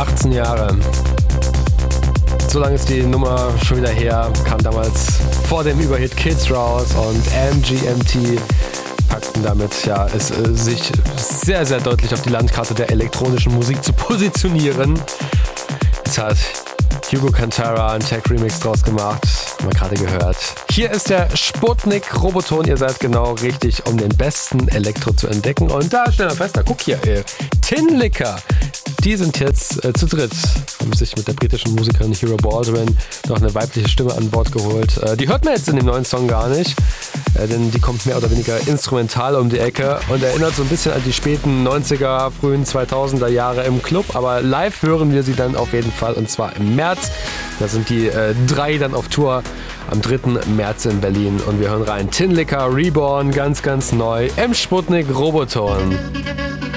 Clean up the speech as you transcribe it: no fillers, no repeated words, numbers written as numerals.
18 Jahre. So lange ist die Nummer schon wieder her, kam damals vor dem Überhit Kids raus und MGMT packten damit es sich sehr, sehr deutlich auf die Landkarte der elektronischen Musik zu positionieren. Jetzt hat Hugo Cantara einen Tech-Remix draus gemacht, haben wir gerade gehört. Hier ist der Sputnik Roboton, ihr seid genau richtig, um den besten Elektro zu entdecken. Und da stellen wir fest, guck hier, Tinlicker. Die sind jetzt zu dritt, haben sich mit der britischen Musikerin Hero Baldwin noch eine weibliche Stimme an Bord geholt. Die hört man jetzt in dem neuen Song gar nicht, denn die kommt mehr oder weniger instrumental um die Ecke und erinnert so ein bisschen an die späten 90er, frühen 2000er Jahre im Club, aber live hören wir sie dann auf jeden Fall und zwar im März. Da sind die drei dann auf Tour am 3. März in Berlin und wir hören rein. Tinlicker Reborn, ganz, ganz neu im Sputnik Roboton.